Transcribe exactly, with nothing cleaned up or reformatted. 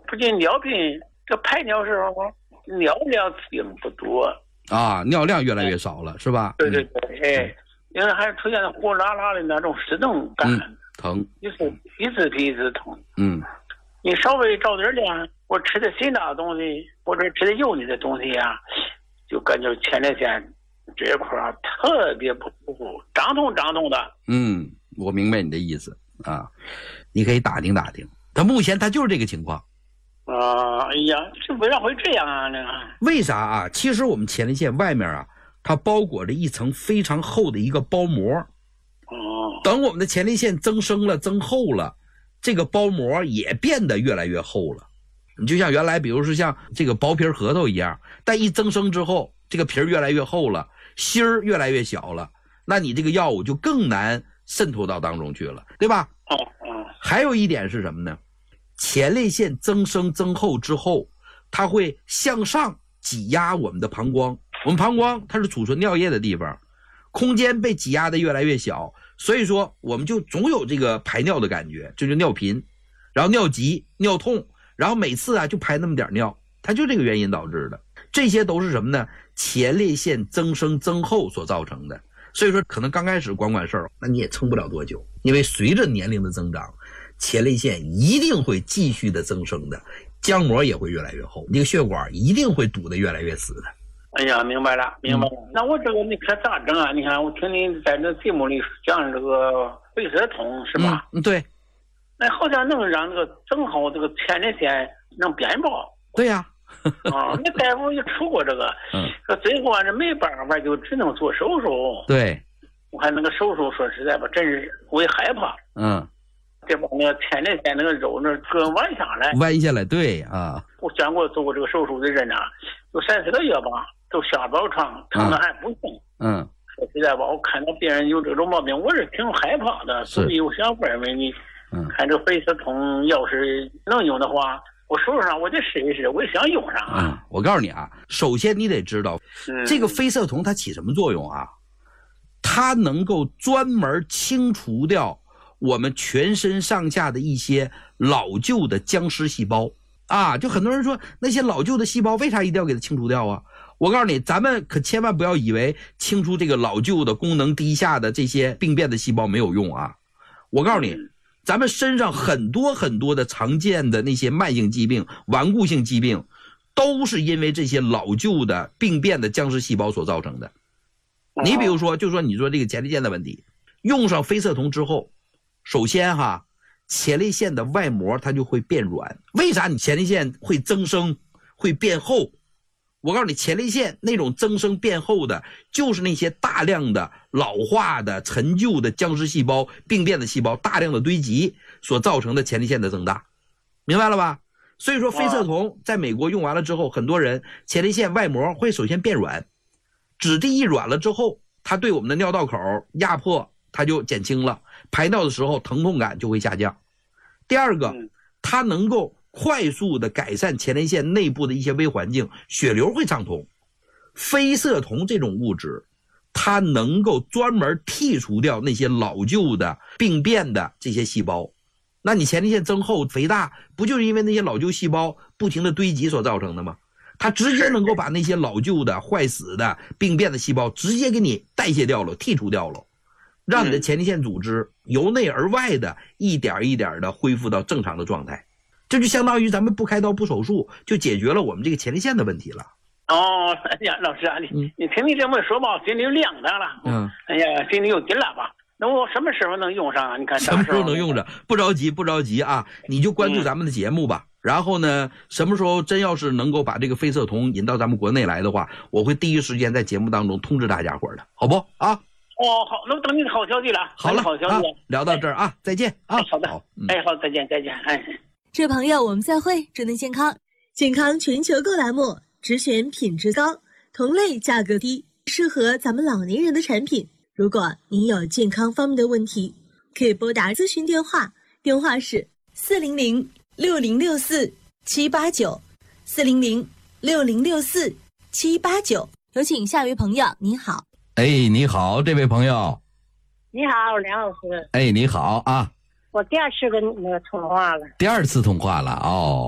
不仅尿频，这排尿时候尿量并不多啊，尿量越来越少了，是吧？ 对对对，哎，因为还出现火辣辣的那种湿痛感， 嗯、疼， 一次一次比一次疼。 嗯， 你稍微着点凉，我吃的辛辣的东西或者吃的油腻的东西呀、啊，就感觉前列腺这一块儿特别不舒服，胀痛胀痛的。嗯， 我明白你的意思啊，你可以打听打听。他目前他就是这个情况。 啊，哎呀，这为啥会这样啊？那个为啥啊？其实我们前列腺外面啊，它包裹着一层非常厚的一个包膜。 哦。 等我们的前列腺增生了、增厚了，这个包膜也变得越来越厚了。你就像原来，比如说像这个薄皮核桃一样，但一增生之后，这个皮儿越来越厚了，芯儿越来越小了，那你这个药物就更难渗透到当中去了，对吧？ 哦哦。 还有一点是什么呢？前列腺增生增厚之后，它会向上挤压我们的膀胱。我们膀胱它是储存尿液的地方，空间被挤压的越来越小，所以说我们就总有这个排尿的感觉，这就尿频，然后尿急、尿痛，然后每次啊就排那么点尿，它就这个原因导致的。这些都是什么呢？前列腺增生增厚所造成的。所以说可能刚开始管管事儿，那你也撑不了多久，因为随着年龄的增长，前列腺一定会继续的增生的，浆膜也会越来越厚，这个血管一定会堵得越来越死的。 哎呀，明白了，明白了。嗯、那我这个你可咋整啊？你看，我听你在这节目里讲这个肺塞通是吧？ 嗯，对。 那好像能让这个增厚这个前列腺能变薄。 对呀、 啊。啊，那大夫也出过这个， 嗯， 说最后啊，这没办法，就只能做手术。 对。 我看那个手术，说实在吧，真是我也害怕。 嗯。 这把那个前列腺那个肉那个弯下来， 弯下来，对啊。 我见过做过这个手术的人啊，有三四个月吧，都下不了床，疼的还不行。嗯。说实在吧，我看到别人有这种毛病，我是挺害怕的，所以我想问问你，嗯，看这肺塞通要是能用的话，我手上我得试一试，我也想用上啊。 嗯，我告诉你啊，首先你得知道，嗯、这个肺塞通它起什么作用啊？它能够专门清除掉我们全身上下的一些老旧的僵尸细胞啊。就很多人说那些老旧的细胞为啥一定要给它清除掉啊？我告诉你，咱们可千万不要以为清除这个老旧的功能低下的这些病变的细胞没有用啊。我告诉你，咱们身上很多很多的常见的那些慢性疾病、顽固性疾病，都是因为这些老旧的病变的僵尸细胞所造成的。你比如说，就说你说这个前列腺的问题，用上肺塞通之后，首先哈，前列腺的外膜它就会变软。为啥你前列腺会增生、会变厚？我告诉你，前列腺那种增生变厚的，就是那些大量的老化的、陈旧的僵尸细胞、病变的细胞大量的堆积所造成的前列腺的增大，明白了吧？所以说，肺塞通在美国用完了之后，很多人前列腺外膜会首先变软。质地一软了之后，它对我们的尿道口压迫它就减轻了，排尿的时候疼痛感就会下降。第二个，它能够快速的改善前列腺内部的一些微环境，血流会畅通。肺塞通这种物质，它能够专门剔除掉那些老旧的病变的这些细胞。那你前列腺增厚肥大，不就是因为那些老旧细胞不停的堆积所造成的吗？它直接能够把那些老旧的坏死的病变的细胞直接给你代谢掉了，剔除掉了，让你的前列腺组织由内而外的一点一点的恢复到正常的状态。这就相当于咱们不开刀不手术就解决了我们这个前列腺的问题了。 哦，哎呀，老师啊，你、嗯、你听你这么说吧，心里凉淡了。嗯，哎呀，心里有底了吧？那我什么时候能用上啊？你看什么时候能用上？不着急，不着急啊！你就关注咱们的节目吧。嗯，然后呢，什么时候真要是能够把这个肺塞通引到咱们国内来的话，我会第一时间在节目当中通知大家伙的，好不啊？ 哦，好，那我等你的好消息了。 好了， 好消息、啊。 聊到这儿啊，哎、再见啊。 哎、好的，好嗯、哎，好，再见，再见，哎。 这位朋友，我们再会，祝您健康。健康全球购栏目，只选品质高、同类价格低、适合咱们老年人的产品。如果您有健康方面的问题，可以拨打咨询电话，电话是四零零六零六四七八九，四零零六零六四七八九。有请下一位朋友，你好。 哎，你好，这位朋友。 你好，梁老师。 哎，你好啊。 我第二次跟那个通话了。 第二次通话了哦。